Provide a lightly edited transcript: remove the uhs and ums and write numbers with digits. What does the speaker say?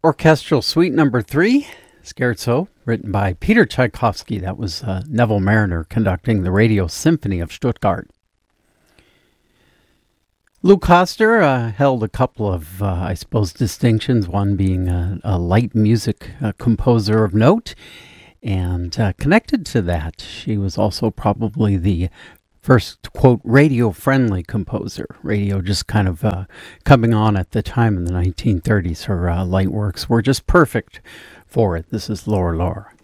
Orchestral Suite Number 3, Scherzo, written by Peter Tchaikovsky. That was Neville Mariner conducting the Radio Symphony of Stuttgart. Lou Koster held a couple of, distinctions, one being a light music composer of note. And connected to that, she was also probably the first, quote, radio-friendly composer. Radio just kind of coming on at the time in the 1930s. Her light works were just perfect for it. This is Laura Laura.